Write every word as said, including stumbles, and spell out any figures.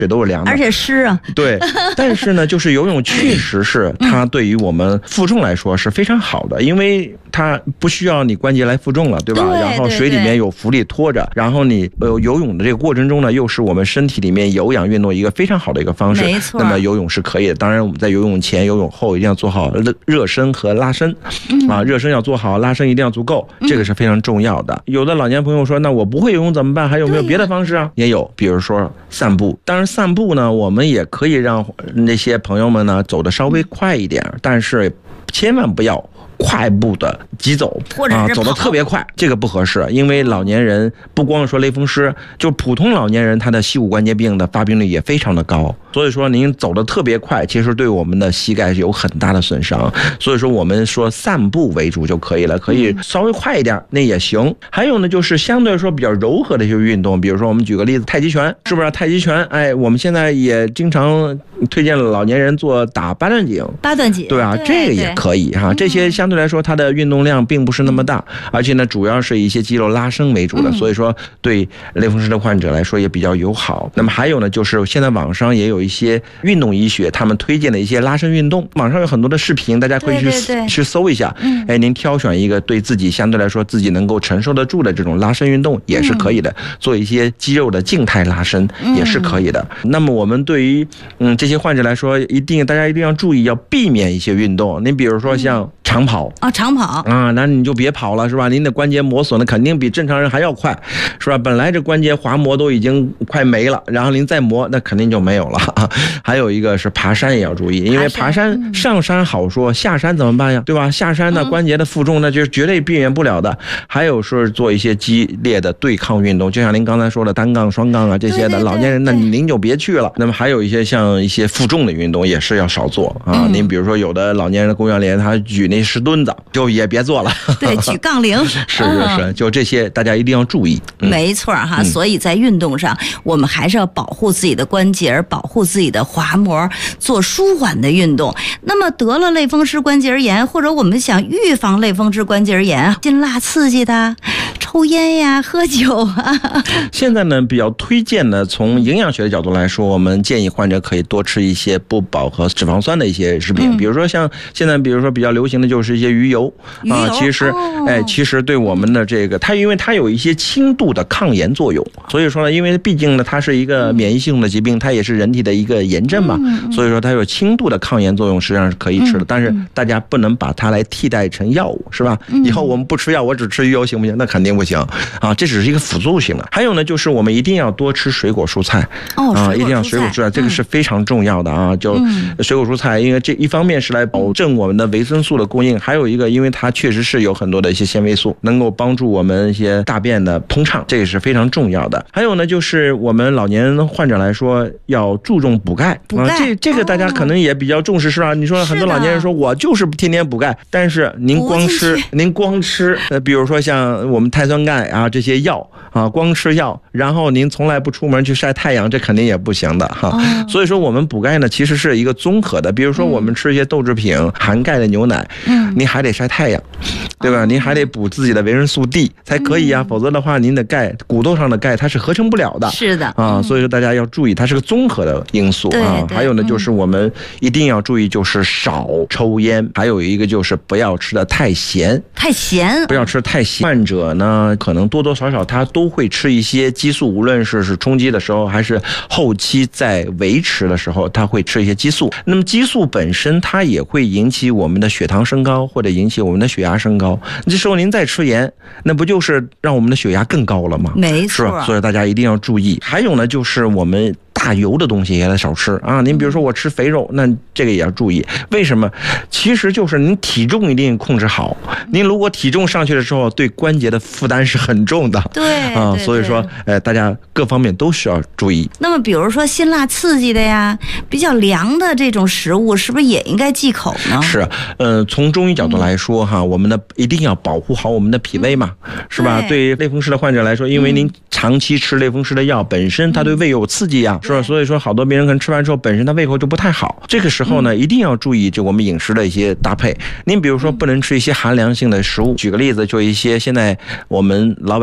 水都是凉的， 而且湿啊。 对，但是呢，就是游泳确实是它对于我们负重来说是非常好的，因为它不需要你关节来负重了，对吧？ 对然后水里面有浮力拖着，然后你呃游泳的这个过程中呢，又是我们身体里面有氧运动一个非常好的一个方式。 没错。 那么游泳是可以的，当然我们在游泳前、游泳后一定要做好热身和拉伸，嗯、啊，热身要做好，拉伸一定要足够，这个是非常重要的。嗯、有的老年朋友说，那我不会游泳怎么办？还有没有别的方式啊？也有，比如说散步。当然散步呢，我们也可以让那些朋友们呢走得稍微快一点，但是千万不要快步的疾走， 或者是、啊、 走得特别快，这个不合适。因为老年人不光说类风湿，就普通老年人他的膝骨关节病的发病率也非常的高。所以说您走得特别快，其实对我们的膝盖是有很大的损伤。所以说我们说散步为主就可以了，可以稍微快一点那也行。还有呢，就是相对来说比较柔和的一些运动，比如说我们举个例子，太极拳，是不是？太极拳，哎，我们现在也经常推荐老年人做打八段锦。 八段锦， 对啊，对这个也可以哈。这些相对来说它的运动量并不是那么大，而且呢，主要是一些肌肉拉伸为主的，所以说对类风湿的患者来说也比较友好。那么还有呢，就是现在网上也有一些运动医学他们推荐的一些拉伸运动，网上有很多的视频，大家可以去对对对去搜一下。嗯，哎，您挑选一个对自己相对来说自己能够承受得住的这种拉伸运动也是可以的，嗯、做一些肌肉的静态拉伸也是可以的。嗯、那么我们对于嗯这些患者来说，一定大家一定要注意，要避免一些运动。您比如说像长跑啊，长跑啊，那你就别跑了，是吧？您的关节磨损的肯定比正常人还要快，是吧？本来这关节滑膜都已经快没了，然后您再磨，那肯定就没有了。还有一个是爬山也要注意，因为爬山上山好说，下山怎么办呀？对吧？下山呢，关节的负重那就是绝对避免不了的。还有是做一些激烈的对抗运动，就像您刚才说的单杠、双杠啊这些的，老年人那您就别去了。那么还有一些像一些负重的运动也是要少做啊。您比如说有的老年人的公园里他举那石墩子，就也别做了。 对，举杠铃。 是是是，就这些大家一定要注意。 嗯、没错哈、嗯，所以在运动上，我们还是要保护自己的关节，保护自己的滑膜，做舒缓的运动。那么得了类风湿关节炎，或者我们想预防类风湿关节炎，辛辣刺激的，抽烟呀、喝酒啊。 现在呢，比较推荐的，从营养学的角度来说，我们建议患者可以多吃一些不饱和脂肪酸的一些食品，嗯、比如说像现在，比如说比较流行的就是一些鱼油啊，其实、哦、哎，其实对我们的这个它，因为它有一些轻度的抗炎作用，所以说呢，因为毕竟呢，它是一个免疫系统的疾病，它也是人体的一个炎症嘛，嗯、所以说它有轻度的抗炎作用，实际上是可以吃的，嗯、但是大家不能把它来替代成药物，是吧？嗯、以后我们不吃药，我只吃鱼油行不行？那肯定不行啊，这只是一个辅助性的。还有呢，就是我们一定要多吃水果蔬菜， 哦， 啊，一定要水果蔬菜，这个是非常重要的啊。就水果蔬菜，因为这一方面是来保证我们的维生素的供应，还有一个，因为它确实是有很多的一些纤维素，能够帮助我们一些大便的通畅，这个是非常重要的。还有呢，就是我们老年患者来说，要注重补钙， 补钙， 啊、这这个大家可能也比较重视，是吧？你说很多老年人说我就是天天补钙，但是您光吃，您光吃，呃，比如说像我们碳酸钙啊这些药啊，光吃药，然后您从来不出门去晒太阳，这肯定也不行的哈。哦、所以说我们补钙呢，其实是一个综合的，比如说我们吃一些豆制品、嗯、含钙的牛奶，嗯，您还得晒太阳，对吧？哦、您还得补自己的维生素 D 才可以啊，嗯、否则的话，您的钙骨头上的钙它是合成不了的。 是的啊，嗯、所以说大家要注意，它是个综合的因素啊。还有呢，就是我们一定要注意，就是少抽烟，还有一个就是不要吃的太咸， 太咸， 不要吃太咸。患者呢，可能多多少少他都会吃一些激素，无论是是冲击的时候，还是后期在维持的时候，他会吃一些激素。那么激素本身它也会引起我们的血糖升高，或者引起我们的血压升高。这时候您再吃盐，那不就是让我们的血压更高了吗？ 没错， 是吧？所以大家一定要注意。还有呢，就是我们大油的东西也得少吃啊！您比如说我吃肥肉，那这个也要注意。为什么？其实就是您体重一定控制好。您如果体重上去的时候，对关节的负担是很重的。 对啊，所以说，呃，大家各方面都需要注意。 那么，比如说辛辣刺激的呀，比较凉的这种食物，是不是也应该忌口呢？ 是，呃，从中医角度来说哈，我们的一定要保护好我们的脾胃嘛，是吧？对于类风湿的患者来说，因为您长期吃类风湿的药，本身它对胃有刺激呀。是吧？所以说好多病人可能吃完之后本身他胃口就不太好，这个时候呢，一定要注意就我们饮食的一些搭配。您比如说不能吃一些寒凉性的食物，举个例子，就一些现在我们老百